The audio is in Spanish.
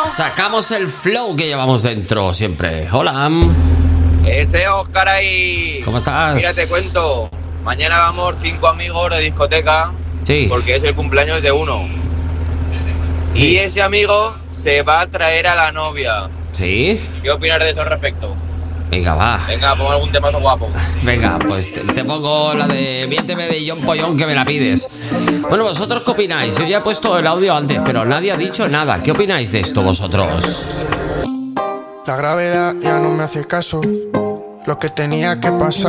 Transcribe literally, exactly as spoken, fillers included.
Sacamos el flow que llevamos dentro siempre. Hola. Ese Oscar ahí. ¿Cómo estás? Mira, te cuento. Mañana vamos cinco amigos de discoteca. Sí. Porque es el cumpleaños de uno. Sí. Y ese amigo se va a traer a la novia. ¿Sí? ¿Qué opinas de eso al respecto? Venga, va. Venga, pon algún temazo guapo. Venga, pues te, te pongo la de Miénteme de John Pollón, que me la pides. Bueno, ¿vosotros qué opináis? Yo ya he puesto el audio antes, pero nadie ha dicho nada. ¿Qué opináis de esto vosotros? La gravedad ya no me hace caso. Lo que tenía que pasar